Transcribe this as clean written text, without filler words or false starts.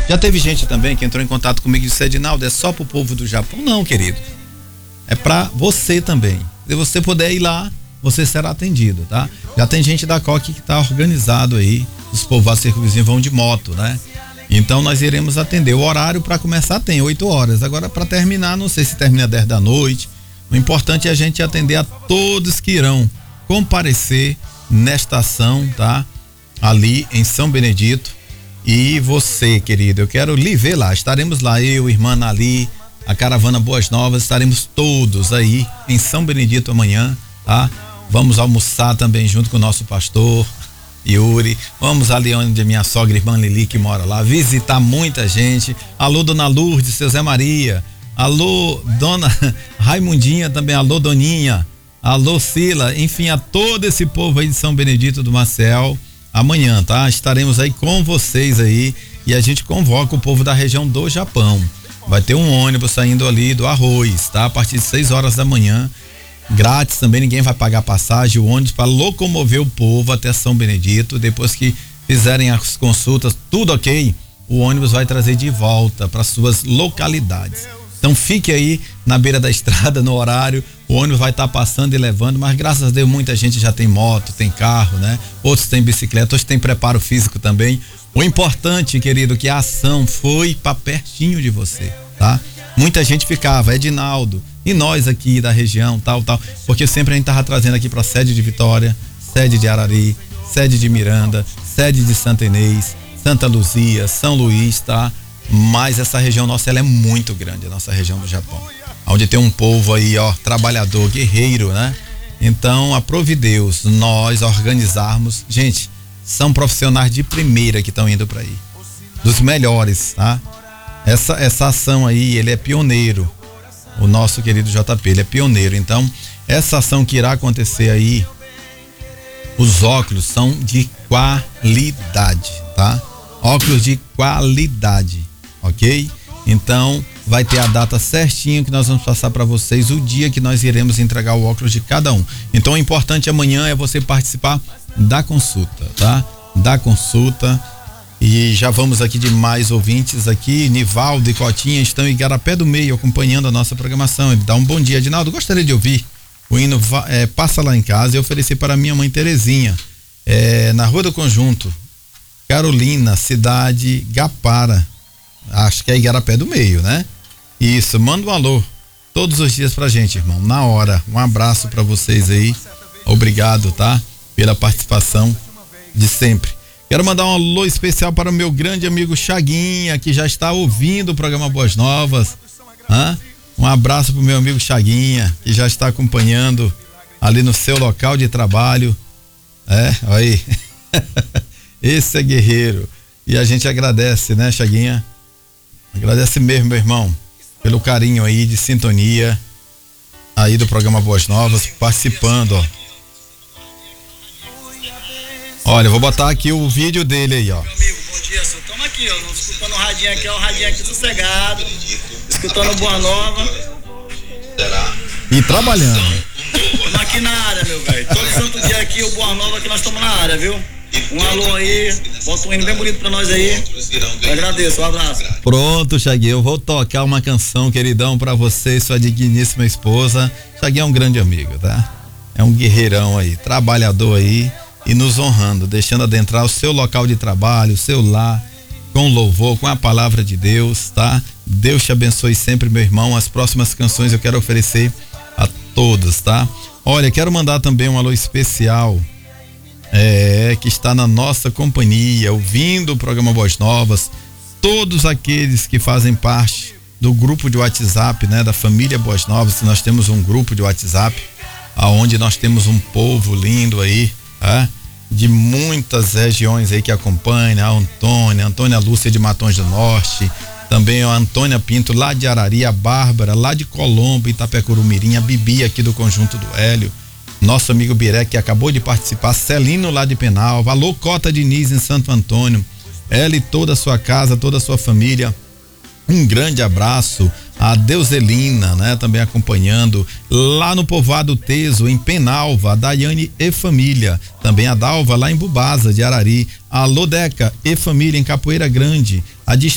Já teve gente também que entrou em contato comigo e disse: Edinaldo, é só pro povo do Japão? Não, querido. É para você também. Se você puder ir lá, você será atendido, tá? Já tem gente da COC que tá organizado aí, os povoados circunvizinhos vão de moto, né? Então nós iremos atender. O horário para começar tem 8 horas. Agora para terminar, não sei se termina 10 da noite. O importante é a gente atender a todos que irão comparecer nesta ação, tá? Ali em São Benedito. E você, querido, eu quero lhe ver lá. Estaremos lá, eu, irmã Nali, a caravana Boas Novas, estaremos todos aí em São Benedito amanhã, tá? Vamos almoçar também junto com o nosso pastor Yuri. Vamos ali onde a minha sogra, irmã Lili, que mora lá, visitar muita gente. Alô, dona Lourdes, seu Zé Maria. Alô, dona Raimundinha também. Alô, Doninha. Alô, Sila. Enfim, a todo esse povo aí de São Benedito do Maciel. Amanhã, tá? Estaremos aí com vocês aí e a gente convoca o povo da região do Japão. Vai ter um ônibus saindo ali do Arroz, tá? A partir de 6 horas da manhã, grátis também, ninguém vai pagar passagem, o ônibus para locomover o povo até São Benedito. Depois que fizerem as consultas, tudo ok, o ônibus vai trazer de volta para suas localidades. Então fique aí na beira da estrada no horário, o ônibus vai estar passando e levando, mas graças a Deus muita gente já tem moto, tem carro, né? Outros têm bicicleta, outros têm preparo físico também. O importante, querido, que a ação foi para pertinho de você, tá? Muita gente ficava, Edinaldo, e nós aqui da região, tal, porque sempre a gente tava trazendo aqui para sede de Vitória, sede de Arari, sede de Miranda, sede de Santa Inês, Santa Luzia, São Luís, tá? Mas essa região nossa, ela é muito grande, a nossa região do Japão, onde tem um povo aí, ó, trabalhador, guerreiro, né? Então, aprove Deus, nós organizarmos, gente, são profissionais de primeira que estão indo para aí, dos melhores, tá? Essa ação aí, ele é pioneiro, o nosso querido JP, ele é pioneiro. Então, essa ação que irá acontecer aí, os óculos são de qualidade, tá? Óculos de qualidade, ok? Então, vai ter a data certinho que nós vamos passar para vocês, o dia que nós iremos entregar o óculos de cada um. Então, o importante amanhã é você participar da consulta, tá? Da consulta. E já vamos aqui de mais ouvintes aqui. Nivaldo e Cotinha estão em Igarapé do Meio acompanhando a nossa programação. Ele dá um bom dia. Edinaldo, gostaria de ouvir o hino Passa Lá em Casa e oferecer para minha mãe Terezinha, na Rua do Conjunto, Carolina, cidade Gapara, acho que é Igarapé do Meio, né? Isso, manda um alô todos os dias pra gente, irmão, na hora. Um abraço para vocês aí, obrigado, tá? Pela participação de sempre. Quero mandar um alô especial para o meu grande amigo Chaguinha, que já está ouvindo o programa Boas Novas. Um abraço para o meu amigo Chaguinha, que já está acompanhando ali no seu local de trabalho. Olha aí. Esse é guerreiro. E a gente agradece, né, Chaguinha? Agradece mesmo, meu irmão, pelo carinho aí de sintonia aí do programa Boas Novas, participando, ó. Olha, eu vou botar aqui o vídeo dele aí, ó. Meu amigo, bom dia, só estamos aqui, ó, escutando o radinho aqui, ó, o radinho aqui sossegado, escutando Boa Nova. E trabalhando. Estamos aqui na área, meu velho. Todo santo dia aqui, o Boa Nova, que nós estamos na área, viu? Um alô aí, bota um hino bem bonito pra nós aí. Eu agradeço, um abraço. Pronto, Chaguinha, eu vou tocar uma canção, queridão, pra você e sua digníssima esposa. Chaguinha é um grande amigo, tá? É um guerreirão aí, trabalhador aí. E nos honrando, deixando adentrar o seu local de trabalho, o seu lar, com louvor, com a palavra de Deus, tá? Deus te abençoe sempre, meu irmão. As próximas canções eu quero oferecer a todos, tá? Olha, quero mandar também um alô especial, que está na nossa companhia, ouvindo o programa Boas Novas, todos aqueles que fazem parte do grupo de WhatsApp, né? Da família Boas Novas. Nós temos um grupo de WhatsApp, aonde nós temos um povo lindo aí, de muitas regiões aí que acompanha, a Antônia Lúcia de Matões do Norte, também a Antônia Pinto lá de Arari, a Bárbara lá de Colombo, Itapecuru-Mirim, a Bibi aqui do Conjunto do Hélio, nosso amigo Biré que acabou de participar, Celino lá de Penalva, alô Cota Diniz em Santo Antônio, ela e toda a sua casa, toda a sua família, um grande abraço. A Deuselina, né? Também acompanhando lá no Povoado Teso, em Penalva, a Daiane e família. Também a Dalva lá em Bubasa de Arari. A Lodeca e família em Capoeira Grande. A